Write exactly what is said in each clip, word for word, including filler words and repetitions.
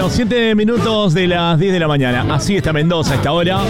Bueno, siete minutos de las diez de la mañana. Así está Mendoza a esta hora.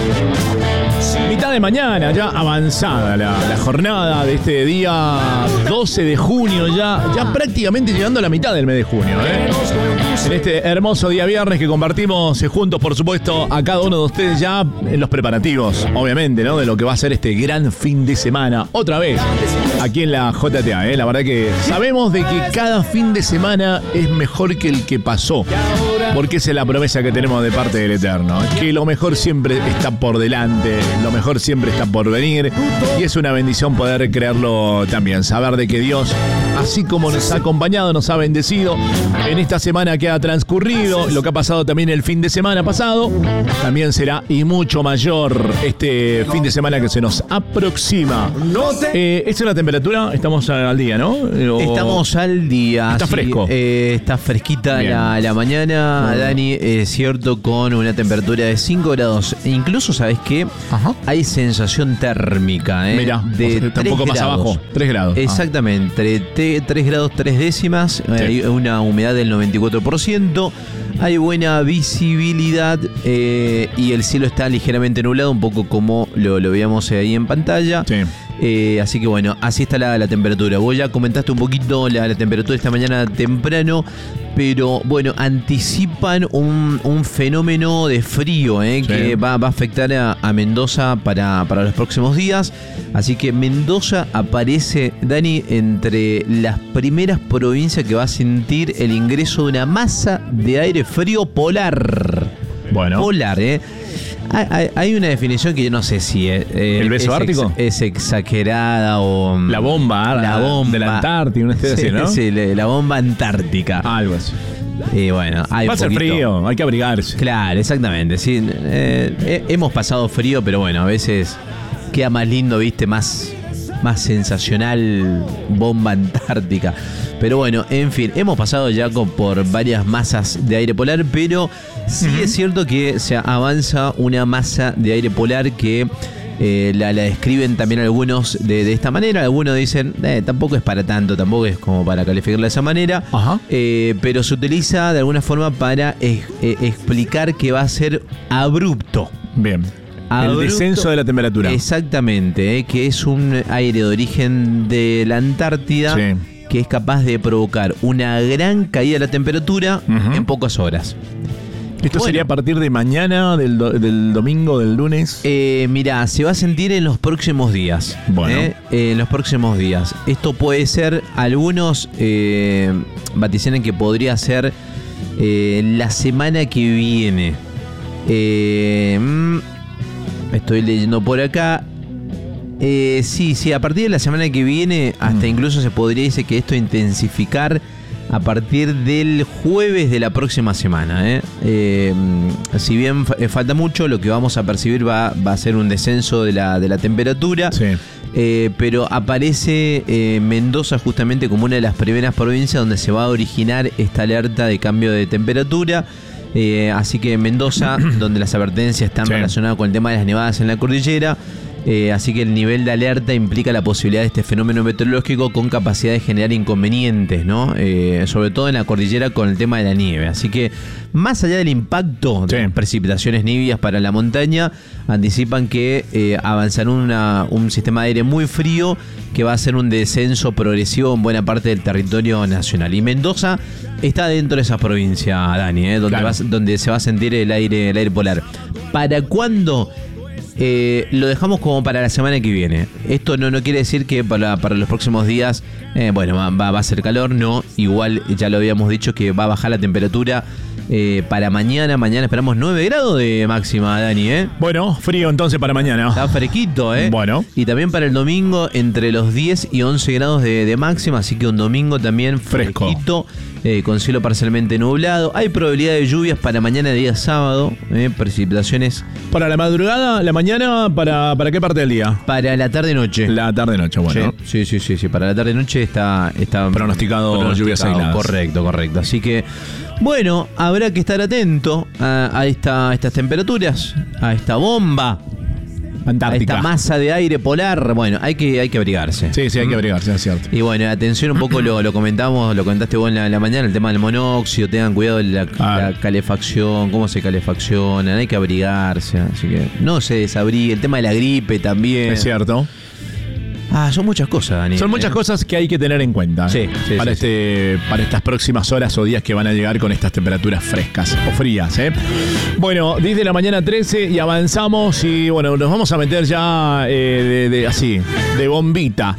Mitad de mañana, ya avanzada la, la jornada de este día doce de junio, ya, ya prácticamente llegando a la mitad del mes de junio, ¿eh? En este hermoso día viernes que compartimos juntos, por supuesto, a cada uno de ustedes ya en los preparativos, obviamente, ¿no? De lo que va a ser este gran fin de semana. Otra vez, aquí en la J T A, ¿eh? La verdad que sabemos de que cada fin de semana es mejor que el que pasó. Porque esa es la promesa que tenemos de parte del Eterno. Que lo mejor siempre está por delante, lo mejor siempre está por venir. Y es una bendición poder creerlo también. Saber de que Dios, así como nos ha acompañado, nos ha bendecido en esta semana que ha transcurrido, lo que ha pasado también el fin de semana pasado, también será y mucho mayor este fin de semana que se nos aproxima. Eh, ¿Esa es la temperatura? Estamos al día, ¿no? ¿O... Estamos al día. Está sí, fresco. Eh, está fresquita la, la mañana. Dani, es cierto, con una temperatura de cinco grados. E incluso, ¿sabes qué? Ajá. Hay sensación térmica, ¿eh? Mirá, de está un poco más abajo. tres grados. Exactamente. Ah. tres grados tres décimas. Sí. Hay una humedad del noventa y cuatro por ciento. Hay buena visibilidad eh, y el cielo está ligeramente nublado, un poco como lo, lo veíamos ahí en pantalla. Sí. Eh, así que bueno, así está la, la temperatura. Vos ya comentaste un poquito la, la temperatura esta mañana temprano, pero bueno, anticipan un, un fenómeno de frío eh, sí. que va, va a afectar a, a Mendoza para, para los próximos días. Así que Mendoza aparece, Dani, entre las primeras provincias que va a sentir el ingreso de una masa de aire frío polar. Bueno. Polar, ¿eh? Hay, hay una definición que yo no sé si es, eh, ¿el beso es ártico? Ex, es exagerada o... La bomba, la bomba de la Antártica, una especie sí, así, ¿no? Sí, la bomba antártica. Algo así. Y bueno, hay va a ser frío, hay que abrigarse. Claro, exactamente. Sí, eh, eh, hemos pasado frío, pero bueno, a veces queda más lindo, viste, más, más sensacional bomba antártica. Pero bueno, en fin, hemos pasado ya con, por varias masas de aire polar, pero sí uh-huh. es cierto que se avanza una masa de aire polar que eh, la, la describen también algunos de, de esta manera. Algunos dicen, eh, tampoco es para tanto, tampoco es como para calificarla de esa manera, uh-huh. eh, pero se utiliza de alguna forma para eh, eh, explicar que va a ser abrupto. Bien. Abrupto, el descenso de la temperatura. Exactamente, eh, que es un aire de origen de la Antártida. Sí. Que es capaz de provocar una gran caída de la temperatura uh-huh. en pocas horas. ¿Esto bueno, sería a partir de mañana, del, do, del domingo, del lunes? Eh, mirá, se va a sentir en los próximos días. Bueno. ¿eh? Eh, en los próximos días. Esto puede ser, algunos eh, vaticinan que podría ser eh, la semana que viene. Eh, mm, estoy leyendo por acá. Eh, sí, sí, a partir de la semana que viene, hasta mm. incluso se podría decir que esto intensificar a partir del jueves de la próxima semana. ¿eh? Eh, si bien fa- falta mucho, lo que vamos a percibir va, va a ser un descenso de la, de la temperatura. Sí. Eh, pero aparece eh, Mendoza justamente como una de las primeras provincias donde se va a originar esta alerta de cambio de temperatura. Eh, así que Mendoza, donde las advertencias están sí. relacionadas con el tema de las nevadas en la cordillera. Eh, así que el nivel de alerta implica la posibilidad de este fenómeno meteorológico con capacidad de generar inconvenientes, ¿no? Eh, sobre todo en la cordillera con el tema de la nieve. Así que más allá del impacto de sí. precipitaciones nivias para la montaña, anticipan que eh, avanzará una, un sistema de aire muy frío que va a hacer un descenso progresivo en buena parte del territorio nacional. Y Mendoza está dentro de esa provincia, Dani, ¿eh? donde, claro. va, donde se va a sentir el aire, el aire polar. ¿Para cuándo? Eh, lo dejamos como para la semana que viene. Esto no, no quiere decir que para, para los próximos días, eh, bueno, va, va a ser calor, no. Igual ya lo habíamos dicho que va a bajar la temperatura eh, para mañana. Mañana esperamos nueve grados de máxima, Dani, ¿eh? Bueno, frío entonces para mañana. Está fresquito, ¿eh? Bueno. Y también para el domingo entre los diez y once grados de, de máxima, así que un domingo también fresco. Fresquito. Eh, con cielo parcialmente nublado. Hay probabilidad de lluvias para mañana día sábado, eh, precipitaciones. ¿Para la madrugada, la mañana, para, para qué parte del día? Para la tarde-noche. La tarde-noche, bueno. Sí, sí, sí, sí. Para la tarde-noche está, está pronosticado, pronosticado lluvias aisladas. Correcto, correcto. Así que, bueno, habrá que estar atento a, a, esta, a estas temperaturas, a esta bomba Antártica. Esta masa de aire polar, bueno, hay que, hay que abrigarse. Sí, sí, hay que abrigarse, es cierto. Y bueno, atención un poco, lo, lo comentamos, lo comentaste vos en la, en la mañana, el tema del monóxido, tengan cuidado de la, Ah. la calefacción, cómo se calefaccionan, hay que abrigarse, así que no se desabrigue, el tema de la gripe también. Es cierto. Ah, son muchas cosas, Daniel. Son muchas ¿eh? cosas que hay que tener en cuenta. ¿eh? Sí, sí, para, sí, este, para estas próximas horas o días que van a llegar con estas temperaturas frescas o frías. ¿eh? Bueno, diez de la mañana trece y avanzamos y bueno, nos vamos a meter ya eh, de, de- así, de bombita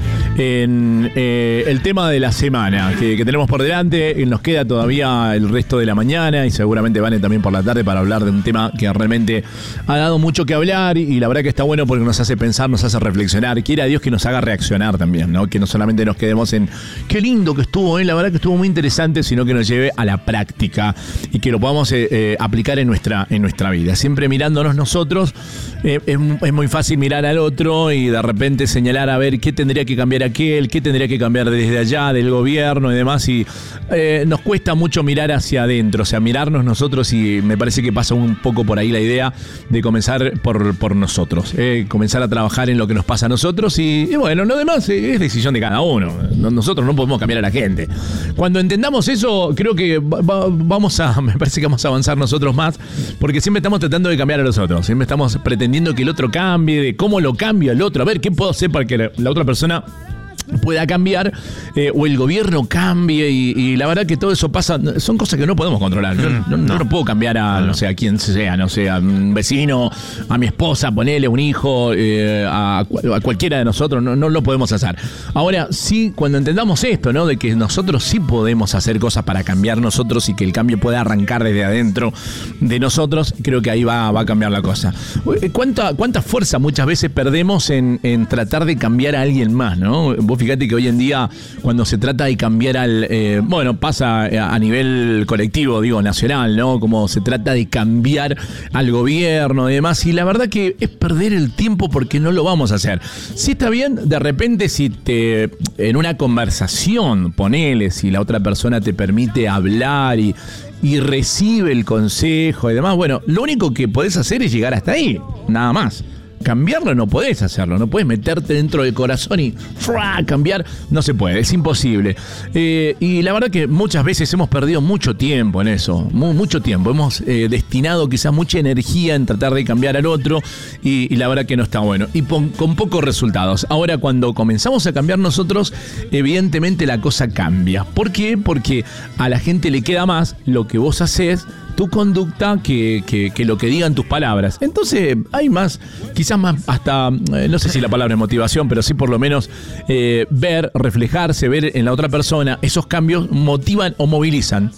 en eh, el tema de la semana que, que tenemos por delante. Nos queda todavía el resto de la mañana y seguramente van también por la tarde para hablar de un tema que realmente ha dado mucho que hablar y, y la verdad que está bueno porque nos hace pensar, nos hace reflexionar. Quiera Dios que nos haga reaccionar también, ¿no? Que no solamente nos quedemos en qué lindo que estuvo, ¿eh? La verdad que estuvo muy interesante, sino que nos lleve a la práctica y que lo podamos eh, eh, aplicar en nuestra, en nuestra vida. Siempre mirándonos nosotros, eh, es, es muy fácil mirar al otro y de repente señalar a ver qué tendría que cambiar aquel, qué tendría que cambiar desde allá, del gobierno y demás, y eh, nos cuesta mucho mirar hacia adentro, o sea, mirarnos nosotros, y me parece que pasa un poco por ahí la idea de comenzar por, por nosotros, eh, comenzar a trabajar en lo que nos pasa a nosotros y, y bueno, lo demás es decisión de cada uno. Nosotros no podemos cambiar a la gente. Cuando entendamos eso, creo que va, va, vamos a, me parece que vamos a avanzar nosotros más, porque siempre estamos tratando de cambiar a los otros, siempre estamos pretendiendo que el otro cambie, de cómo lo cambia el otro, a ver qué puedo hacer para que la, la otra persona pueda cambiar, eh, o el gobierno cambie, y, y la verdad que todo eso pasa, son cosas que no podemos controlar. Yo no, no, no puedo cambiar a, no sé, a quien sea, no sé, a un vecino, a mi esposa, ponele un hijo, eh, a, a cualquiera de nosotros, no, no lo podemos hacer. Ahora, sí, cuando entendamos esto, ¿no? De que nosotros sí podemos hacer cosas para cambiar nosotros y que el cambio pueda arrancar desde adentro de nosotros, creo que ahí va, va a cambiar la cosa. ¿Cuánta, cuánta fuerza muchas veces perdemos en, en tratar de cambiar a alguien más, ¿no? Vos fíjate que hoy en día, cuando se trata de cambiar al... Eh, bueno, pasa a nivel colectivo, digo, nacional, ¿no? Como se trata de cambiar al gobierno y demás, y la verdad que es perder el tiempo porque no lo vamos a hacer. Si está bien, de repente, si te... en una conversación, ponele, si la otra persona te permite hablar y... y recibe el consejo y demás, bueno, lo único que podés hacer es llegar hasta ahí, nada más. Cambiarlo no podés hacerlo, no podés meterte dentro del corazón y ¡frua! Cambiar, no se puede, es imposible. Eh, y la verdad que muchas veces hemos perdido mucho tiempo en eso, mu mucho tiempo. Hemos eh, destinado quizás mucha energía en tratar de cambiar al otro y, y la verdad que no está bueno. Y con, con pocos resultados. Ahora, cuando comenzamos a cambiar nosotros, evidentemente la cosa cambia. ¿Por qué? Porque a la gente le queda más lo que vos hacés, tu conducta, que, que, que lo que digan tus palabras. Entonces hay más, quizás más hasta, eh, no sé si la palabra es motivación, pero sí por lo menos eh, ver, reflejarse, ver en la otra persona, esos cambios motivan o movilizan.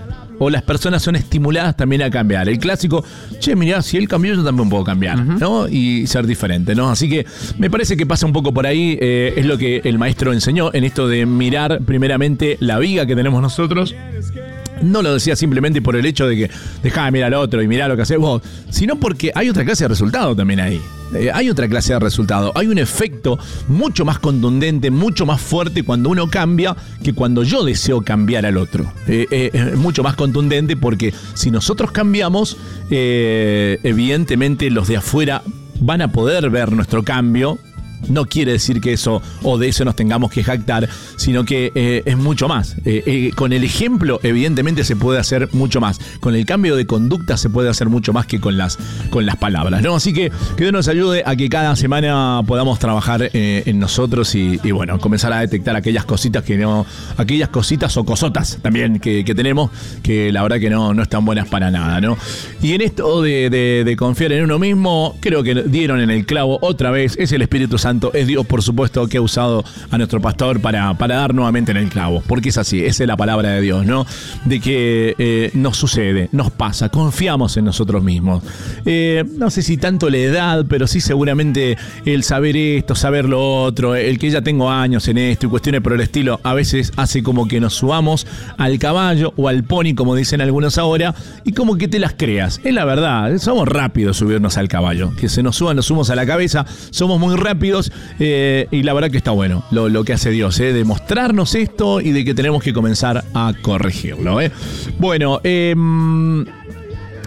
O las personas son estimuladas también a cambiar. El clásico, che, mirá, si él cambió, yo también puedo cambiar, uh-huh. ¿no? Y ser diferente, ¿no? Así que me parece que pasa un poco por ahí, eh, es lo que el maestro enseñó en esto de mirar primeramente la viga que tenemos nosotros. No lo decía simplemente por el hecho de que dejá de mirar al otro y mirá lo que haces vos, sino porque hay otra clase de resultado también ahí. Eh, hay otra clase de resultado. Hay un efecto mucho más contundente, mucho más fuerte cuando uno cambia que cuando yo deseo cambiar al otro. Eh, eh, es mucho más contundente porque si nosotros cambiamos, eh, evidentemente los de afuera van a poder ver nuestro cambio. No quiere decir que eso o de eso nos tengamos que jactar, sino que eh, es mucho más. Eh, eh, con el ejemplo, evidentemente, se puede hacer mucho más. Con el cambio de conducta se puede hacer mucho más que con las, con las palabras, ¿no? Así que que Dios nos ayude a que cada semana podamos trabajar eh, en nosotros y, y, bueno, comenzar a detectar aquellas cositas que no, aquellas cositas o cosotas también que, que tenemos, que la verdad que no, no están buenas para nada, ¿no? Y en esto de, de, de confiar en uno mismo, creo que dieron en el clavo otra vez. Es el Espíritu Santo. Es Dios, por supuesto, que ha usado a nuestro pastor para, para dar nuevamente en el clavo. Porque es así, esa es la palabra de Dios, ¿no? De que eh, nos sucede, nos pasa, confiamos en nosotros mismos. Eh, no sé si tanto la edad, pero sí seguramente el saber esto, saber lo otro, el que ya tengo años en esto y cuestiones por el estilo, a veces hace como que nos subamos al caballo o al pony, como dicen algunos ahora, y como que te las creas. Es la verdad, somos rápidos subirnos al caballo. Que se nos suban los humos a la cabeza, somos muy rápidos. Eh, y la verdad que está bueno lo, lo que hace Dios, eh, de mostrarnos esto y de que tenemos que comenzar a corregirlo. Eh. Bueno, eh,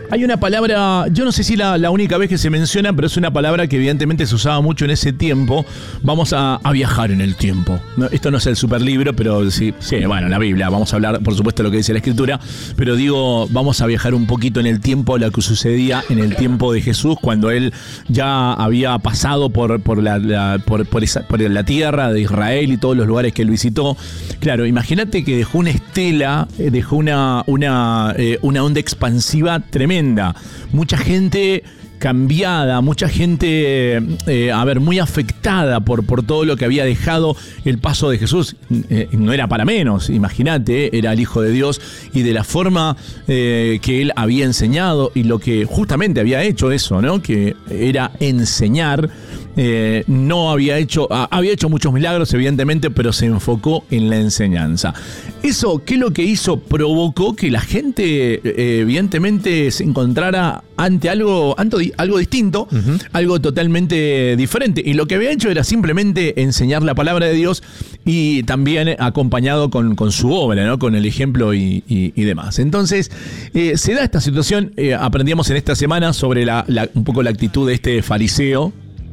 Hay una palabra, yo no sé si la, la única vez que se menciona, pero es una palabra que evidentemente se usaba mucho en ese tiempo. Vamos a, a viajar en el tiempo. No, esto no es el superlibro, pero sí, sí, bueno, la Biblia. Vamos a hablar, por supuesto, de lo que dice la Escritura, pero digo, vamos a viajar un poquito en el tiempo, lo que sucedía en el tiempo de Jesús, cuando él ya había pasado por, por, la, la, por, por, esa, por la tierra de Israel y todos los lugares que él visitó. Claro, imagínate que dejó una estela, dejó una, una, eh, una onda expansiva tremenda. Mucha gente cambiada, mucha gente, eh, a ver, muy afectada por, por todo lo que había dejado el paso de Jesús. Eh, no era para menos, imagínate, era el Hijo de Dios y de la forma eh, que él había enseñado y lo que justamente había hecho eso, ¿no? Que era enseñar. Eh, no había hecho, ah, había hecho muchos milagros, evidentemente, pero se enfocó en la enseñanza. Eso, ¿qué es lo que hizo? Provocó que la gente, eh, evidentemente, se encontrara ante algo, ante algo distinto, uh-huh. algo totalmente diferente. Y lo que había hecho era simplemente enseñar la palabra de Dios y también acompañado con, con su obra, ¿no? Con el ejemplo y, y, y demás. Entonces, eh, se da esta situación. Eh, aprendíamos en esta semana sobre la, la, un poco la actitud de este fariseo.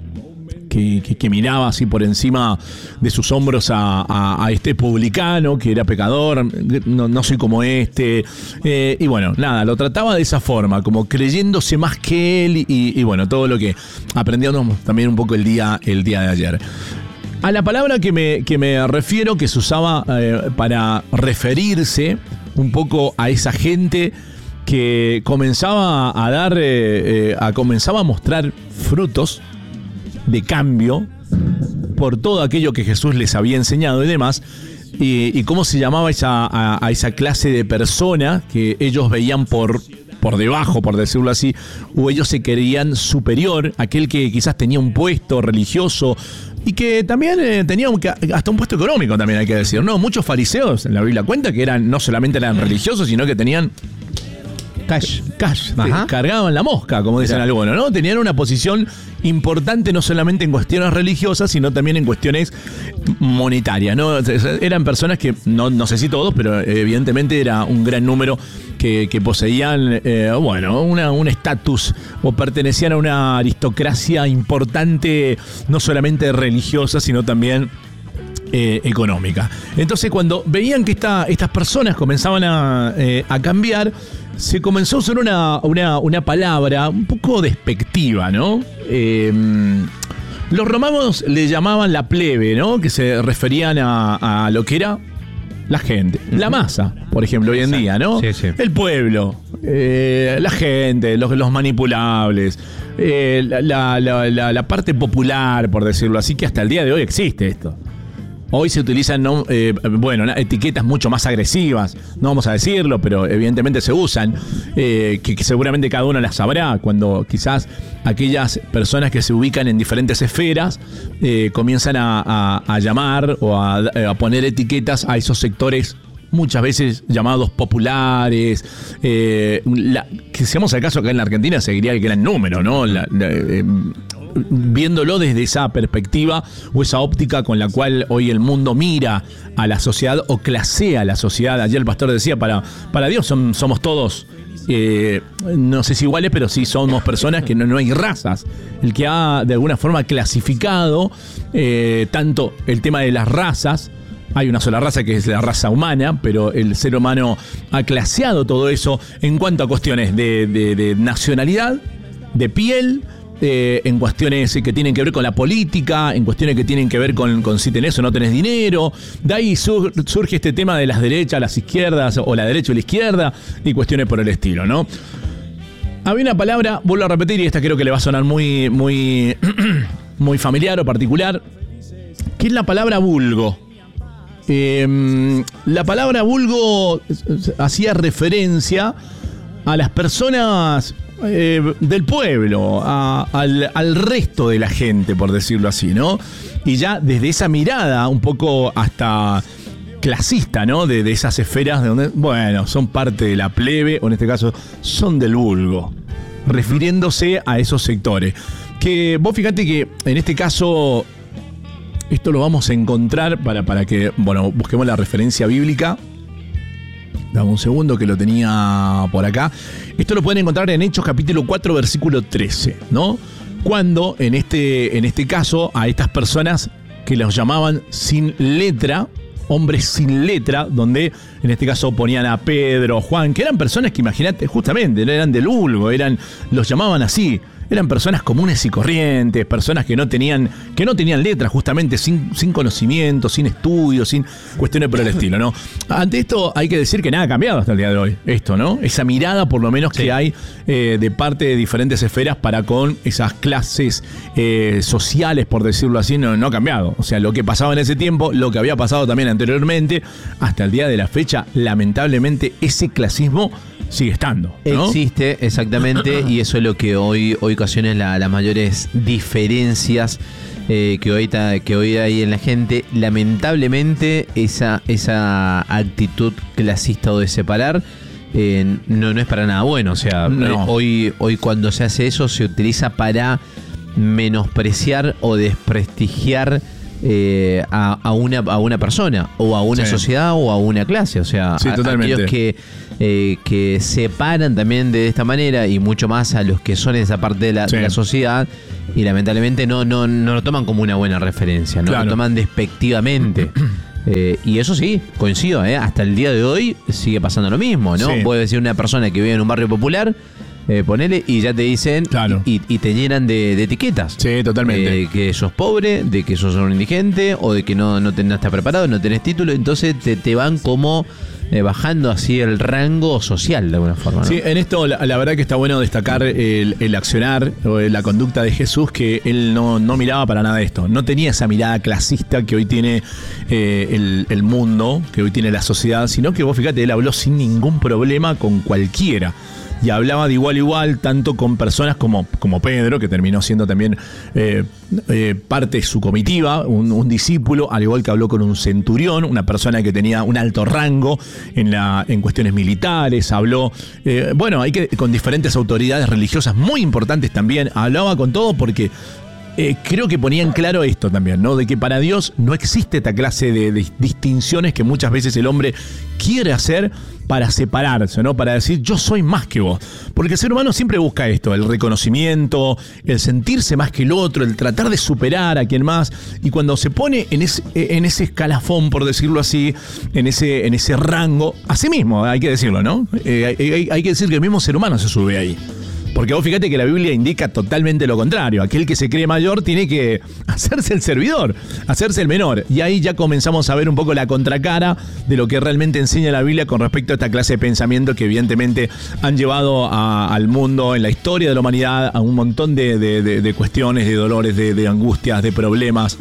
Que, que, que miraba así por encima de sus hombros a, a, a este publicano que era pecador, no, no soy como este, eh, y bueno, nada, lo trataba de esa forma, como creyéndose más que él, y, y bueno, todo lo que aprendíamos también un poco el día, el día de ayer. A la palabra que me, que me refiero, que se usaba eh, para referirse un poco a esa gente que comenzaba a dar, eh, eh, a, comenzaba a mostrar frutos de cambio por todo aquello que Jesús les había enseñado y demás, y, y cómo se llamaba esa, a, a esa clase de persona que ellos veían por, por debajo, por decirlo así, o ellos se creían superior, aquel que quizás tenía un puesto religioso y que también eh, tenía un, hasta un puesto económico, también hay que decir, ¿no? Muchos fariseos, en la Biblia cuenta que eran, no solamente eran religiosos, sino que tenían cash, cash, cargaban la mosca, como dicen algunos, ¿no? Tenían una posición importante no solamente en cuestiones religiosas, sino también en cuestiones monetarias, ¿no? Eran personas que, no, no sé si todos, pero evidentemente era un gran número que, que poseían, eh, bueno, una, un estatus o pertenecían a una aristocracia importante, no solamente religiosa, sino también Eh, económica. Entonces, cuando veían que esta, estas personas comenzaban a, eh, a cambiar, se comenzó a usar una, una, una palabra un poco despectiva, ¿no? Eh, los romanos le llamaban la plebe, ¿no? Que se referían a, a lo que era la gente, la masa, por ejemplo, hoy en día, ¿no? Sí, sí. El pueblo, eh, la gente, los, los manipulables, eh, la, la, la, la parte popular, por decirlo así, que hasta el día de hoy existe esto. Hoy se utilizan, ¿no? eh, bueno, etiquetas mucho más agresivas, no vamos a decirlo, pero evidentemente se usan, eh, que, que seguramente cada uno las sabrá, cuando quizás aquellas personas que se ubican en diferentes esferas eh, comienzan a, a, a llamar o a, a poner etiquetas a esos sectores muchas veces llamados populares, eh, la, que si hacemos el caso acá en la Argentina seguiría el gran número, ¿no? La, la, eh, viéndolo desde esa perspectiva o esa óptica con la cual hoy el mundo mira a la sociedad o clasea a la sociedad. Ayer el pastor decía, para, para Dios son, somos todos, eh, no sé si iguales, pero sí somos personas que no, no hay razas. El que ha de alguna forma clasificado eh, tanto el tema de las razas, hay una sola raza que es la raza humana, pero el ser humano ha claseado todo eso en cuanto a cuestiones de, de, de nacionalidad, de piel, Eh, en cuestiones que tienen que ver con la política, en cuestiones que tienen que ver con, con si tenés o no tenés dinero. De ahí sur, surge este tema de las derechas, las izquierdas, o la derecha o la izquierda, y cuestiones por el estilo, ¿no? Había una palabra, vuelvo a repetir, y esta creo que le va a sonar muy, muy, muy familiar o particular, que es la palabra vulgo. Eh, la palabra vulgo hacía referencia a las personas Eh, del pueblo, a, al, al resto de la gente, por decirlo así, ¿no? Y ya desde esa mirada un poco hasta clasista, ¿no? De, de esas esferas de donde, bueno, son parte de la plebe, o en este caso, son del vulgo, refiriéndose a esos sectores. Que vos fíjate que en este caso, esto lo vamos a encontrar para, para que, bueno, busquemos la referencia bíblica. Dame un segundo que lo tenía por acá. Esto lo pueden encontrar en Hechos capítulo cuatro, versículo trece, ¿no? Cuando en este, en este caso a estas personas que los llamaban sin letra, hombres sin letra, donde en este caso ponían a Pedro, Juan, que eran personas que, imagínate, justamente, eran del vulgo, eran, los llamaban así. Eran personas comunes y corrientes, personas que no tenían, que no tenían letras, justamente sin, sin conocimiento, sin estudios, sin cuestiones por el estilo, ¿no? Ante esto hay que decir que nada ha cambiado hasta el día de hoy, esto, ¿no? Esa mirada, por lo menos, sí, que hay eh, de parte de diferentes esferas para con esas clases eh, sociales, por decirlo así, no, no ha cambiado. O sea, lo que pasaba en ese tiempo, lo que había pasado también anteriormente, hasta el día de la fecha, lamentablemente, ese clasismo sigue estando, ¿no? Existe, exactamente, y eso es lo que hoy, hoy ocasiona la, las mayores diferencias eh, que, hoy ta, que hoy hay en la gente. Lamentablemente, esa, esa actitud clasista o de separar eh, no, no es para nada bueno. O sea, no. eh, hoy, hoy cuando se hace eso se utiliza para menospreciar o desprestigiar Eh, a, a, una, a una persona o a una sí. sociedad o a una clase. O sea, sí, a, a aquellos que, eh, que separan también de esta manera y mucho más a los que son esa parte de la, sí. de la sociedad y lamentablemente no, no, no lo toman como una buena referencia, no claro. lo toman despectivamente. Eh, y eso sí, coincido, ¿eh? Hasta el día de hoy sigue pasando lo mismo, ¿no? Sí. Puede decir una persona que vive en un barrio popular, Eh, ponele y ya te dicen claro. y, y te llenan de, de etiquetas. Sí, totalmente. Eh, que sos pobre, de que sos un indigente o de que no, no, te, no estás preparado, no tenés título. Entonces te, te van como eh, bajando así el rango social de alguna forma, ¿no? Sí, en esto la, la verdad que está bueno destacar el, el accionar o la conducta de Jesús, que él no, no miraba para nada esto. No tenía esa mirada clasista que hoy tiene eh, el, el mundo, que hoy tiene la sociedad, sino que vos fíjate, él habló sin ningún problema con cualquiera. Y hablaba de igual a igual, tanto con personas como, como Pedro, que terminó siendo también eh, eh, parte de su comitiva, un, un discípulo, al igual que habló con un centurión, una persona que tenía un alto rango en, la, en cuestiones militares, habló, eh, bueno, hay que con diferentes autoridades religiosas muy importantes también, hablaba con todo porque Eh, creo que ponían claro esto también, ¿no? De que para Dios no existe esta clase de, de distinciones que muchas veces el hombre quiere hacer para separarse, ¿no? Para decir, yo soy más que vos. Porque el ser humano siempre busca esto, el reconocimiento, el sentirse más que el otro, el tratar de superar a quien más. Y cuando se pone en ese, en ese escalafón, por decirlo así, en ese, en ese rango, a sí mismo, hay que decirlo, ¿no? Eh, hay, hay que decir que el mismo ser humano se sube ahí. Porque vos fíjate que la Biblia indica totalmente lo contrario. Aquel que se cree mayor tiene que hacerse el servidor, hacerse el menor. Y ahí ya comenzamos a ver un poco la contracara de lo que realmente enseña la Biblia con respecto a esta clase de pensamiento que evidentemente han llevado a, al mundo en la historia de la humanidad a un montón de, de, de, de cuestiones, de dolores, de, de angustias, de problemas.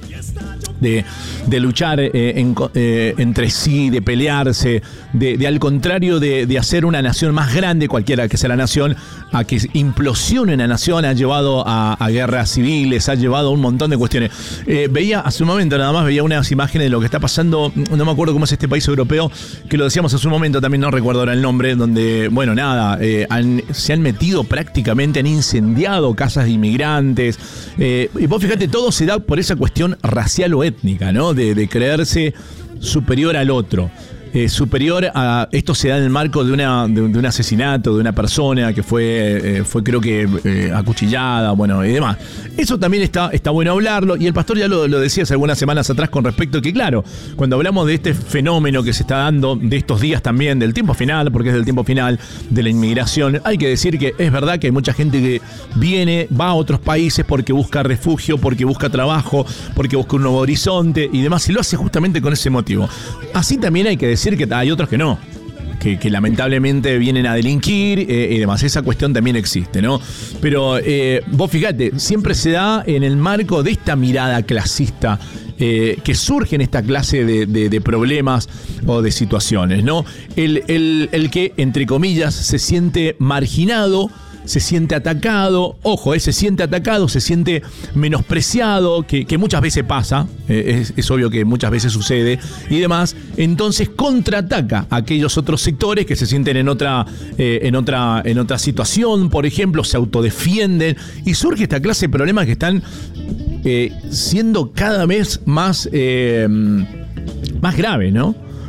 De, de luchar eh, en, eh, entre sí, de pelearse, de, de al contrario de, de hacer una nación más grande, cualquiera que sea la nación, a que implosione una nación, ha llevado a, a guerras civiles, ha llevado a un montón de cuestiones. Eh, veía hace un momento nada más, veía unas imágenes de lo que está pasando, no me acuerdo cómo es este país europeo, que lo decíamos hace un momento, también no recuerdo ahora el nombre, donde, bueno, nada, eh, han, se han metido prácticamente, han incendiado casas de inmigrantes, eh, y vos fíjate, todo se da por esa cuestión racial o étnica, ¿no? De, de creerse superior al otro. Eh, superior a esto se da en el marco de una de, de un asesinato de una persona que fue eh, fue creo que eh, acuchillada, bueno, y demás. Eso también está está bueno hablarlo, y el pastor ya lo, lo decía hace algunas semanas atrás con respecto a que, claro, cuando hablamos de este fenómeno que se está dando de estos días también, del tiempo final, porque es del tiempo final de la inmigración, hay que decir que es verdad que hay mucha gente que viene, va a otros países porque busca refugio, porque busca trabajo, porque busca un nuevo horizonte y demás, y lo hace justamente con ese motivo. Así también hay que decir que hay otros que no, que, que lamentablemente vienen a delinquir eh, y demás. Esa cuestión también existe, ¿no? Pero eh, vos fíjate, siempre se da en el marco de esta mirada clasista eh, que surge en esta clase de, de, de problemas o de situaciones, ¿no? El, el, el que, entre comillas, se siente marginado, se siente atacado, ojo, eh, se siente atacado, se siente menospreciado, que, que muchas veces pasa, eh, es, es obvio que muchas veces sucede y demás, entonces contraataca a aquellos otros sectores que se sienten en otra, eh, en otra, en otra situación, por ejemplo, se autodefienden y surge esta clase de problemas que están eh, siendo cada vez más, eh, más graves, ¿no?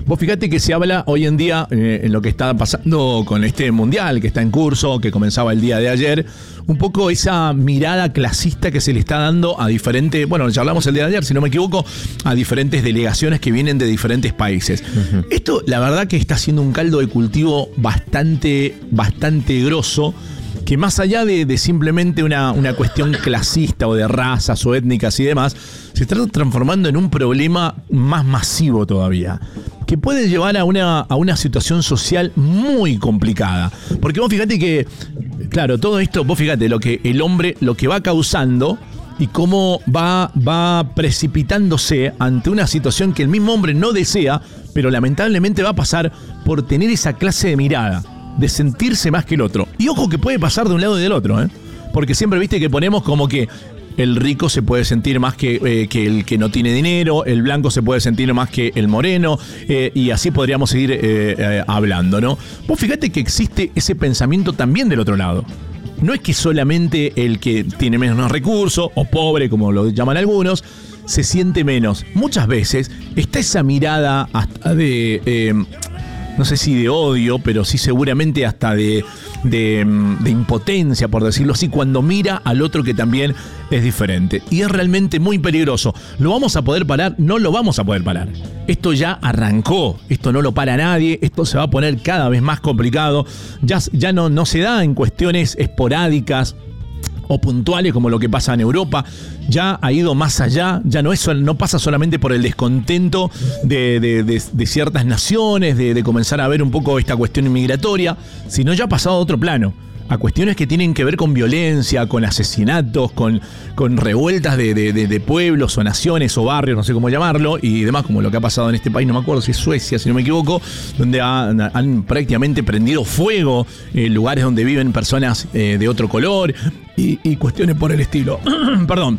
Vos fíjate que se habla hoy en día eh, en lo que está pasando con este mundial que está en curso, que comenzaba el día de ayer, un poco esa mirada clasista que se le está dando a diferentes, bueno, ya hablamos el día de ayer, si no me equivoco, a diferentes delegaciones que vienen de diferentes países. Uh-huh. Esto, la verdad que está siendo un caldo de cultivo bastante, bastante grosso, que más allá de, de simplemente una, una cuestión clasista o de razas o étnicas y demás, se está transformando en un problema más masivo todavía, que puede llevar a una, a una situación social muy complicada. Porque vos fíjate que, claro, todo esto, vos fíjate lo que el hombre, lo que va causando y cómo va, va precipitándose ante una situación que el mismo hombre no desea, pero lamentablemente va a pasar por tener esa clase de mirada, de sentirse más que el otro. Y ojo que puede pasar de un lado y del otro, ¿eh? Porque siempre viste que ponemos como que el rico se puede sentir más que, eh, que el que no tiene dinero, el blanco se puede sentir más que el moreno, eh, y así podríamos seguir eh, eh, hablando, ¿no? Vos fíjate que existe ese pensamiento también del otro lado. No es que solamente el que tiene menos recursos, o pobre, como lo llaman algunos, se siente menos. Muchas veces está esa mirada hasta de... Eh, no sé si de odio, pero sí seguramente hasta de, de, de impotencia, por decirlo así, cuando mira al otro que también es diferente. Y es realmente muy peligroso. ¿Lo vamos a poder parar? No lo vamos a poder parar. Esto ya arrancó, esto no lo para nadie, esto se va a poner cada vez más complicado. Ya, ya no, no se da en cuestiones esporádicas o puntuales como lo que pasa en Europa, ya ha ido más allá, ya no es no pasa solamente por el descontento de, de, de, de ciertas naciones, de, de comenzar a ver un poco esta cuestión inmigratoria, sino ya ha pasado a otro plano, a cuestiones que tienen que ver con violencia, con asesinatos, con, con revueltas de, de, de, de pueblos o naciones o barrios, no sé cómo llamarlo, y demás, como lo que ha pasado en este país, no me acuerdo si es Suecia, si no me equivoco, donde han, han prácticamente prendido fuego eh, lugares donde viven personas eh, de otro color y, y cuestiones por el estilo. Perdón.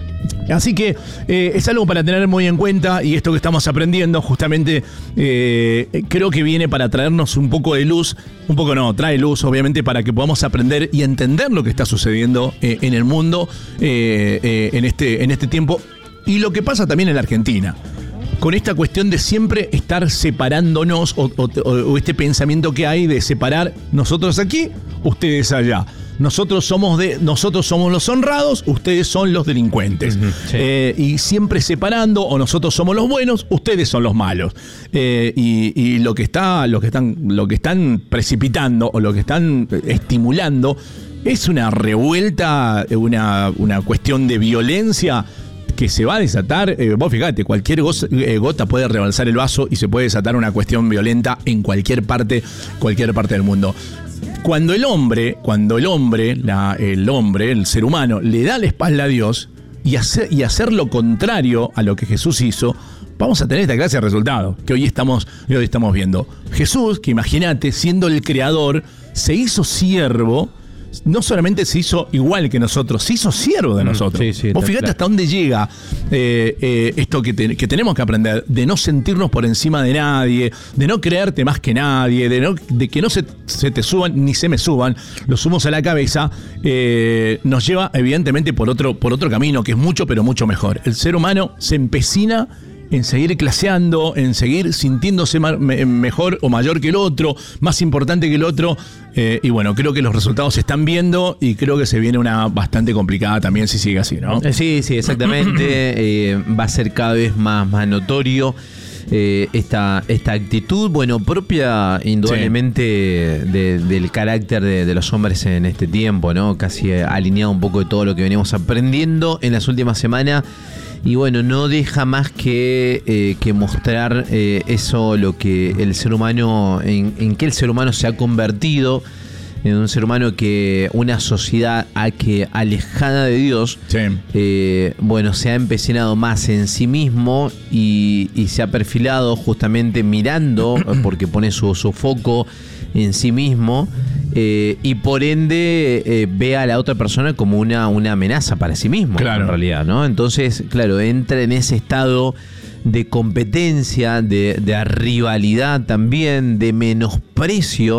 Así que eh, es algo para tener muy en cuenta, y esto que estamos aprendiendo justamente eh, creo que viene para traernos un poco de luz, un poco no, trae luz obviamente para que podamos aprender y entender lo que está sucediendo eh, en el mundo eh, eh, en, este, en este tiempo, y lo que pasa también en la Argentina. Con esta cuestión de siempre estar separándonos o, o, o este pensamiento que hay de separar nosotros aquí, ustedes allá. Nosotros somos de, nosotros somos los honrados, ustedes son los delincuentes. Uh-huh, sí. eh, y siempre separando, o nosotros somos los buenos, ustedes son los malos. Eh, y, y lo que está, lo que están, lo que están precipitando o lo que están estimulando es una revuelta, una, una cuestión de violencia que se va a desatar. Eh, vos fíjate, cualquier gota, eh, gota puede rebalsar el vaso y se puede desatar una cuestión violenta en cualquier parte, cualquier parte del mundo. Cuando el hombre, cuando el hombre, la, el hombre, el ser humano, le da la espalda a Dios y hacer, y hacer lo contrario a lo que Jesús hizo, vamos a tener esta clase de resultado que hoy estamos, hoy estamos viendo. Jesús, que imagínate, siendo el creador, se hizo siervo. No solamente se hizo igual que nosotros, se hizo siervo de nosotros. Sí, sí, Vos fíjate claro. hasta dónde llega eh, eh, esto que, te, que tenemos que aprender, de no sentirnos por encima de nadie, de no creerte más que nadie, de, no, de que no se, se te suban ni se me suban los humos a la cabeza, eh, nos lleva evidentemente por otro, por otro camino que es mucho, pero mucho mejor. El ser humano se empecina en seguir claseando, en seguir sintiéndose ma- me- mejor o mayor que el otro, más importante que el otro, eh, y bueno, creo que los resultados se están viendo y creo que se viene una bastante complicada también si sigue así, ¿no? Sí, sí, exactamente. eh, va a ser cada vez más, más notorio eh, esta, esta actitud, bueno, propia indudablemente sí. de, del carácter de, de los hombres en este tiempo, ¿no? Casi alineado un poco de todo lo que venimos aprendiendo en las últimas semanas. Y bueno, no deja más que, eh, que mostrar eh, eso, lo que el ser humano, en, en qué el ser humano se ha convertido, en un ser humano que una sociedad a que alejada de Dios, sí. eh, bueno, se ha empecinado más en sí mismo y, y se ha perfilado justamente mirando, porque pone su, su foco en sí mismo. Eh, y por ende eh, ve a la otra persona como una, una amenaza para sí mismo, claro. en realidad, ¿no? Entonces, claro, entra en ese estado de competencia, de, de rivalidad también, de menosprecio,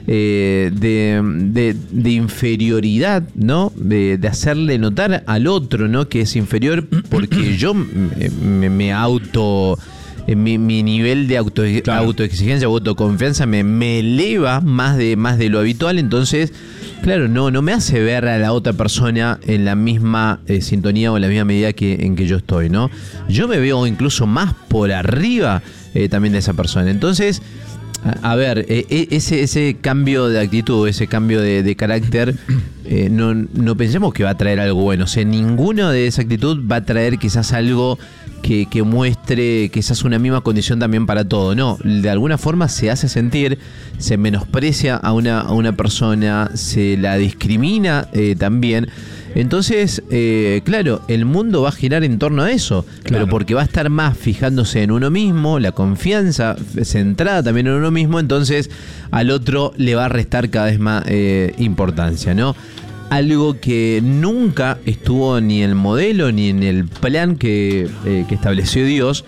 eh, de, de, de inferioridad, ¿no? De, de hacerle notar al otro, ¿no? Que es inferior porque yo me, me, me auto... eh, mi, mi nivel de auto, claro. autoexigencia o autoconfianza me, me eleva más de, más de lo habitual, entonces, claro, no, no me hace ver a la otra persona en la misma eh, sintonía o en la misma medida que, en que yo estoy, ¿no? Yo me veo incluso más por arriba eh, también de esa persona. Entonces, a, a ver, eh, ese, ese cambio de actitud, ese cambio de, de carácter, eh, no, no pensemos que va a traer algo bueno. O sea, ninguno de esa actitud va a traer quizás algo que, que muestre quizás una misma condición también para todo. No, de alguna forma se hace sentir, se menosprecia a una, a una persona, se la discrimina eh, también. Entonces, eh, claro, el mundo va a girar en torno a eso, claro. Pero porque va a estar más fijándose en uno mismo, la confianza centrada también en uno mismo, entonces al otro le va a restar cada vez más eh, importancia, ¿no? Algo que nunca estuvo ni en el modelo ni en el plan que, eh, que estableció Dios,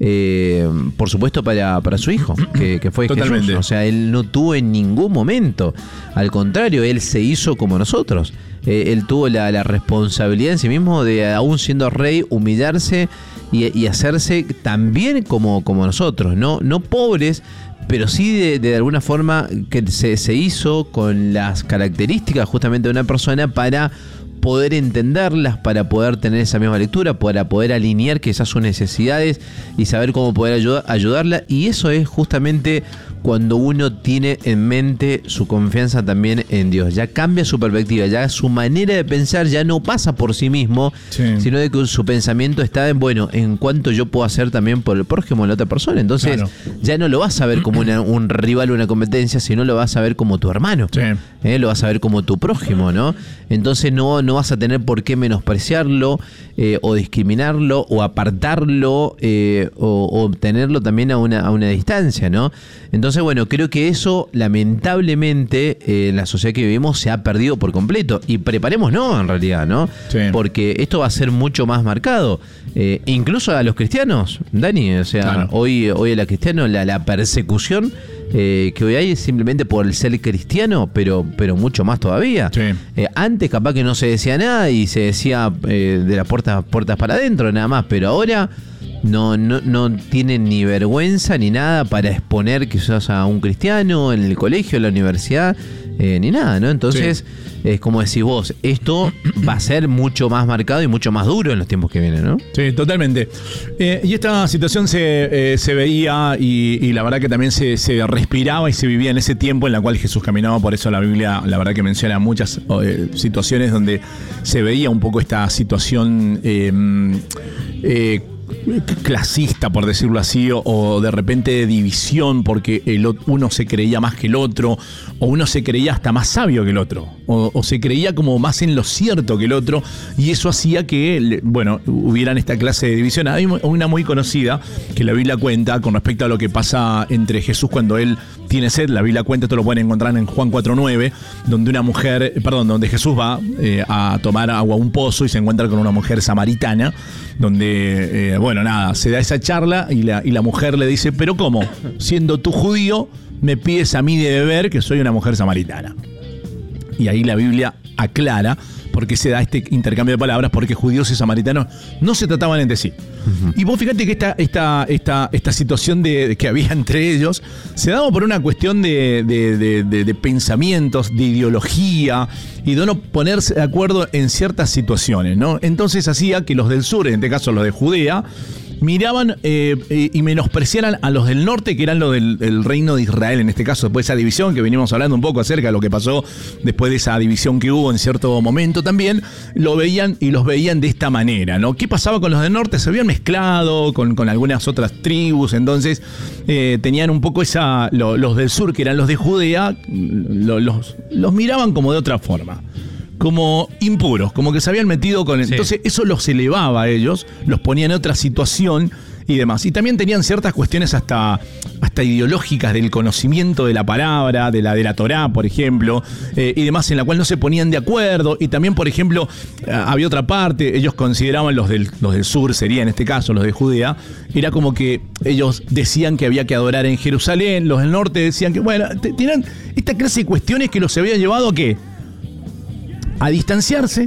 eh, por supuesto para, para su hijo, que, que fue Totalmente. Jesús. O sea, él no tuvo en ningún momento, al contrario, él se hizo como nosotros. Eh, él tuvo la, la responsabilidad en sí mismo de, aún siendo rey, humillarse y, y hacerse también como, como nosotros, ¿no? No pobres, pero sí de, de alguna forma que se, se hizo con las características justamente de una persona para poder entenderlas, para poder tener esa misma lectura, para poder alinear quizás sus necesidades y saber cómo poder ayudar, ayudarla. Y eso es justamente cuando uno tiene en mente su confianza también en Dios. Ya cambia su perspectiva, ya su manera de pensar ya no pasa por sí mismo, sí. Sino de que su pensamiento está en, bueno, en cuánto yo puedo hacer también por el prójimo de la otra persona. Entonces, claro. Ya no lo vas a ver como una, un rival o una competencia, sino lo vas a ver como tu hermano. Sí. ¿Eh? Lo vas a ver como tu prójimo, ¿no? Entonces no, no vas a tener por qué menospreciarlo eh, o discriminarlo o apartarlo eh, o, o tenerlo también a una, a una distancia, ¿no? Entonces, bueno, creo que eso lamentablemente eh, en la sociedad que vivimos se ha perdido por completo. Y preparémonos en realidad, ¿no? Sí. Porque esto va a ser mucho más marcado. Eh, incluso a los cristianos, Dani, o sea, claro. hoy, hoy a los cristianos la, la persecución eh, que hoy hay es simplemente por el ser cristiano, pero, pero mucho más todavía. Sí. Eh, antes capaz que no se decía nada y se decía eh, de las puertas, puertas para adentro nada más, pero ahora no, no, no tienen ni vergüenza ni nada para exponer quizás a un cristiano en el colegio, en la universidad, eh, ni nada, ¿no? Entonces, sí. Es como decís vos, esto va a ser mucho más marcado y mucho más duro en los tiempos que vienen, ¿no? Sí, totalmente. Eh, y esta situación se, eh, se veía y, y la verdad que también se, se respiraba y se vivía en ese tiempo en la cual Jesús caminaba. Por eso la Biblia, la verdad que menciona muchas eh, situaciones donde se veía un poco esta situación eh, eh, clasista, por decirlo así, o, o de repente de división porque el, uno se creía más que el otro, o uno se creía hasta más sabio que el otro, o, o se creía como más en lo cierto que el otro, y eso hacía que, bueno, hubieran esta clase de división. Hay una muy conocida que la Biblia cuenta con respecto a lo que pasa entre Jesús cuando él tiene sed. La Biblia cuenta, esto lo pueden encontrar en Juan cuatro nueve, donde una mujer, perdón, donde Jesús va eh, a tomar agua a un pozo y se encuentra con una mujer samaritana, donde, eh, bueno, nada, se da esa charla y la, y la mujer le dice, pero ¿cómo? Siendo tú judío, me pides a mí de beber que soy una mujer samaritana. Y ahí la Biblia aclara por qué se da este intercambio de palabras, porque judíos y samaritanos no se trataban entre sí. Uh-huh. Y vos fíjate que esta, esta, esta, esta situación de, de que había entre ellos se daba por una cuestión de, de, de, de, de pensamientos, de ideología y de no ponerse de acuerdo en ciertas situaciones, ¿no? Entonces hacía que los del sur, en este caso los de Judea, miraban eh, eh, y menospreciaran a los del norte, que eran los del, del reino de Israel, en este caso, después de esa división, que venimos hablando un poco acerca de lo que pasó después de esa división que hubo en cierto momento también, lo veían y los veían de esta manera, ¿no? ¿Qué pasaba con los del norte? Se habían mezclado con, con algunas otras tribus, entonces eh, tenían un poco esa, lo, los del sur, que eran los de Judea, lo, los, los miraban como de otra forma, como impuros, como que se habían metido con... Sí. Entonces eso los elevaba a ellos, los ponía en otra situación y demás. Y también tenían ciertas cuestiones hasta, hasta ideológicas del conocimiento de la palabra, de la de la Torá, por ejemplo, eh, y demás, en la cual no se ponían de acuerdo. Y también, por ejemplo, eh, había otra parte, ellos consideraban, los del, los del sur, sería en este caso, los de Judea, era como que ellos decían que había que adorar en Jerusalén, los del norte decían que, bueno, t- tenían esta clase de cuestiones que los habían llevado a ¿qué? A distanciarse,